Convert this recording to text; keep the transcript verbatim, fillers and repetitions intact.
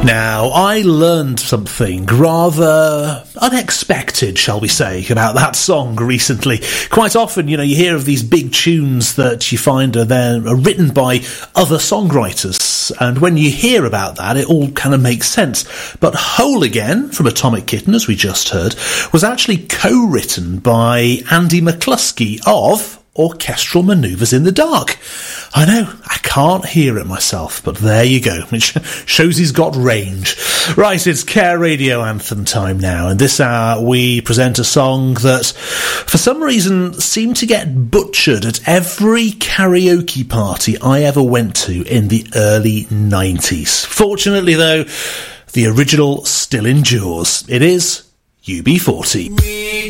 Now, I learned something rather unexpected, shall we say, about that song recently. Quite often, you know, you hear of these big tunes that you find are there are written by other songwriters, and when you hear about that, it all kind of makes sense. But Whole Again, from Atomic Kitten, as we just heard, was actually co-written by Andy McCluskey of Orchestral Manoeuvres in the Dark. I know, I can't hear it myself, but there you go. It shows he's got range. Right, it's Care Radio Anthem time now, and this hour we present a song that, for some reason, seemed to get butchered at every karaoke party I ever went to in the early nineties. Fortunately, though, the original still endures. It is U B forty.